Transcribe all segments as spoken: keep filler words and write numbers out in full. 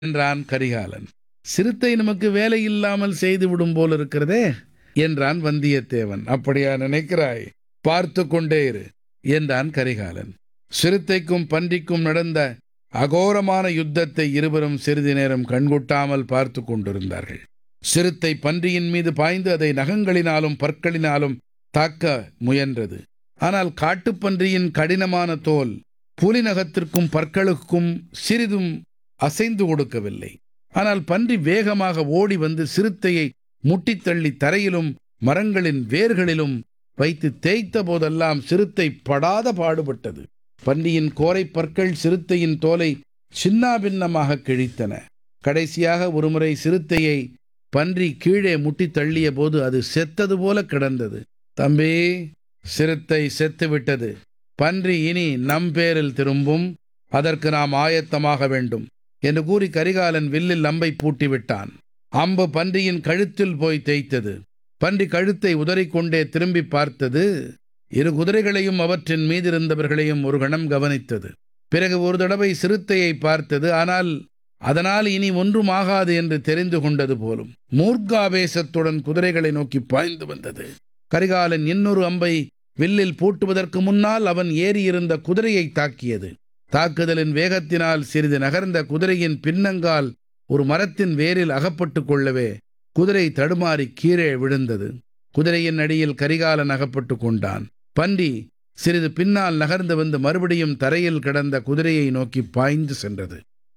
என்றான் கரிகாலன். சிறுத்தை நமக்கு வேலை இல்லாமல் செய்துவிடும் போல் இருக்கிறதே என்றான் வந்தியத்தேவன். அப்படியா நினைக்கிறாய்? பார்த்து கொண்டே இரு என்றான் கரிகாலன். சிறுத்தைக்கும் பன்றிக்கும் நடந்த அகோரமான யுத்தத்தை இருவரும் சிறிது நேரம் கண்கொட்டாமல் பார்த்து கொண்டிருந்தார்கள். சிறுத்தை பன்றியின் மீது பாய்ந்து அதை நகங்களினாலும் பற்களினாலும் தாக்க முயன்றது. ஆனால் காட்டுப்பன்றியின் கடினமான தோல் புலி நகத்திற்கும் பற்களுக்கும் சிறிதும் அசைந்து கொடுக்கவில்லை. ஆனால் பன்றி வேகமாக ஓடி வந்து சிறுத்தையை முட்டித்தள்ளி தரையிலும் மரங்களின் வேர்களிலும் வைத்து தேய்த்த போதெல்லாம் சிறுத்தை படாத பாடுபட்டது. பன்றியின் கோரை பற்கள் சிறுத்தையின் தோலை சின்னாபின்னமாக கிழித்தன. கடைசியாக ஒருமுறை சிறுத்தையை பன்றி கீழே முட்டி தள்ளிய போது அது செத்தது போல கிடந்தது. தம்பி, சிறுத்தை செத்து விட்டது. பன்றி இனி நம் பேரில் திரும்பும். அதற்கு நாம் ஆயத்தமாக வேண்டும் என்று கூறி கரிகாலன் வில்லில் அம்பை பூட்டி விட்டான். அம்பு பன்றியின் கழுத்தில் போய் தேய்த்தது. பன்றி கழுத்தை உதறிக்கொண்டே திரும்பி பார்த்தது. இரு குதிரைகளையும் அவற்றின் மீதிருந்தவர்களையும் ஒரு கணம் கவனித்தது. பிறகு ஒரு தடவை சிறுத்தையை பார்த்தது. ஆனால் அதனால் இனி ஒன்றும் ஆகாது என்று தெரிந்து கொண்டது போலும் மூர்க்காவேசத்துடன் குதிரைகளை நோக்கி பாய்ந்து வந்தது. கரிகாலன் இன்னொரு அம்பை வில்லில் பூட்டுவதற்கு முன்னால் அவன் ஏறியிருந்த குதிரையை தாக்கியது. தாக்குதலின் வேகத்தினால் சிறிது நகர்ந்த குதிரையின் பின்னங்கால் ஒரு மரத்தின் வேரில் அகப்பட்டு கொள்ளவே குதிரை தடுமாறி கீழே விழுந்தது. குதிரையின் அடியில் கரிகாலன் அகப்பட்டு கொண்டான். பன்றி சிறிது பின்னால் நகர்ந்து வந்து மறுபடியும் தரையில் கிடந்த குதிரையை நோக்கி பாய்ந்து சென்றது.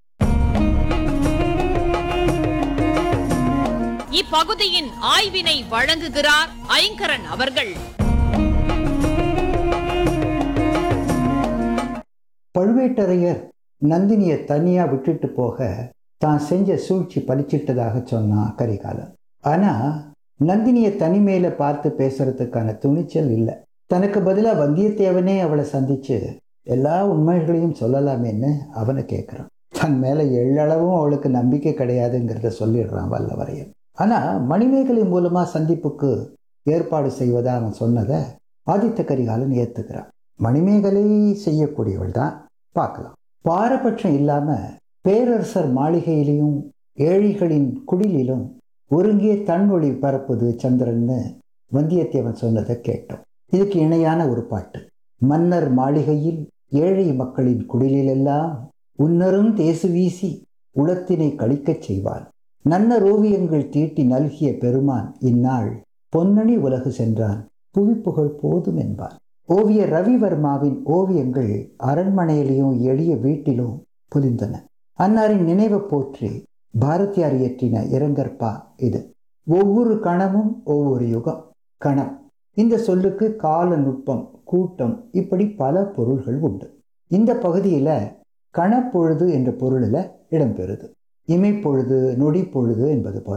இப்பகுதியின் ஆய்வினை வழங்குகிறார் ஐங்கரன் அவர்கள். பழுவேட்டரையர் நந்தினியை தனியா விட்டுட்டு போக தான் செஞ்ச சூழ்ச்சி பலிச்சிட்டதாக சொன்னான் கரிகாலன். ஆனா நந்தினியை தனிமையில பார்த்து பேசுறதுக்கான துணிச்சல் இல்லை. தனக்கு பதிலாக வந்தியத்தேவனே அவளை சந்திச்சு எல்லா உண்மைகளையும் சொல்லலாமேன்னு அவனை கேட்கிறான். தன் மேல எள்ளளவும் அவளுக்கு நம்பிக்கை கிடையாதுங்கிறத சொல்லிடுறான் வல்லவரையன். ஆனா மணிமேகலை மூலமா சந்திப்புக்கு ஏற்பாடு செய்வதா அவன் சொன்னதை ஆதித்த கரிகாலன் ஏத்துக்கிறான். மணிமேகலை செய்யக்கூடியவள் தான், பார்க்கலாம். பாரபட்சம் இல்லாம பேரரசர் மாளிகையிலும் ஏழைகளின் குடிலிலும் ஒருங்கே தன்னொளி பரப்புது சந்திரன்னு வந்தியத்தேவன் சொன்னதை கேட்டோம். இதுக்கு இணையான ஒரு பாட்டு. மன்னர் மாளிகையில் ஏழை மக்களின் குடிலெல்லாம் உன்னரும் தேசு வீசி உளத்தினை கழிக்கச் செய்வான். நன்னர் ஓவியங்கள் தீட்டி நல்கிய பெருமான் இந்நாள் பொன்னணி உலகு சென்றான் புவிப்புகழ் போதும் என்பான். ஓவியர் ரவிவர்மாவின் ஓவியங்கள் அரண்மனையிலும் எளிய வீட்டிலும் புலிந்தன. அன்னாரின் நினைவை போற்றி பாரதியார் இயற்றின இரங்கற்பா இது. ஒவ்வொரு கணமும் ஒவ்வொரு யுகம். கணம் இந்த சொல்லுக்கு கால நுட்பம், கூட்டம், இப்படி பல பொருள்கள் உண்டு. இந்த பகுதியில கணப்பொழுது என்ற பொருளில் இடம்பெறுது. இமைப்பொழுது, நொடி பொழுது என்பது போல.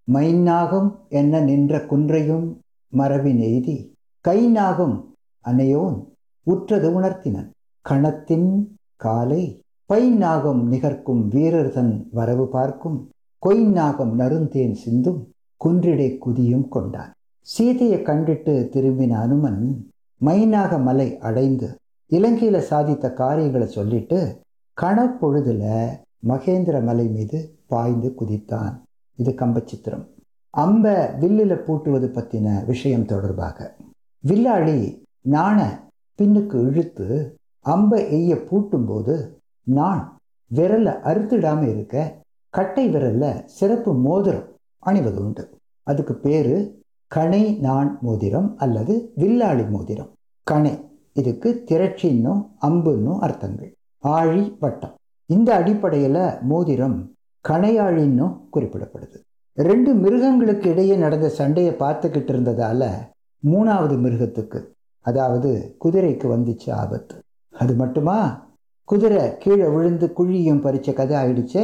மைநாகம் என்ன நின்ற குன்றையும் மரபின் எய்தி கை நாகம் அன்னையோன் உற்றது உணர்த்தினன். கணத்தின் காலை பை நாகம் நிகர்க்கும் வீரர்தன் வரவு பார்க்கும் கொய் நாகம் நருந்தேன் சிந்தும் குன்றிடை குதியும் கொண்டான். சீதையை கண்டிட்டு திரும்பின அனுமன் மைநாக மலை அடைந்து இலங்கையில சாதித்த காரியங்களை சொல்லிட்டு கணப்பொழுதுல மகேந்திர மலை மீது பாய்ந்து குதித்தான். இது கம்பச்சித்திரம். அம்ப வில்லில பூட்டுவது பத்தின விஷயம் தொடர்பாக வில்லாளி நாண பின்னுக்கு இழுத்து அம்ப எய்ய பூட்டும்போது நான் விரலை அறுத்துடாம இருக்க கட்டை விரல்ல சிறப்பு மோதிரம் அணிவது உண்டு. அதுக்கு பேரு கணை நான் மோதிரம் அல்லது வில்லாளி மோதிரம். கணை இதுக்கு திரட்சின்னும் அம்புன்னும் அர்த்தங்கள். ஆழி வட்டம். இந்த அடிப்படையில மோதிரம் கணையாழின்னும் குறிப்பிடப்படுது. ரெண்டு மிருகங்களுக்கு இடையே நடந்த சண்டையை பார்த்துக்கிட்டு இருந்ததால மூணாவது மிருகத்துக்கு, அதாவது குதிரைக்கு வந்துச்சு ஆபத்து. அது மட்டுமா, குதிரை கீழே விழுந்து குழியும் பறிச்ச கதை ஆயிடுச்சே.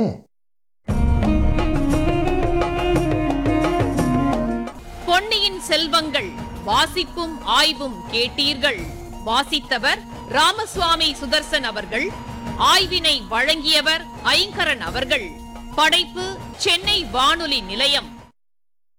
பொன்னியின் செல்வங்கள் வாசிப்பும் ஆய்வும் கேட்டீர்கள். வாசித்தவர் ராமசுவாமி சுதர்சன் அவர்கள். ஆய்வினை வழங்கியவர் ஐங்கரன் அவர்கள். படைப்பு சென்னை வானொலி நிலையம்.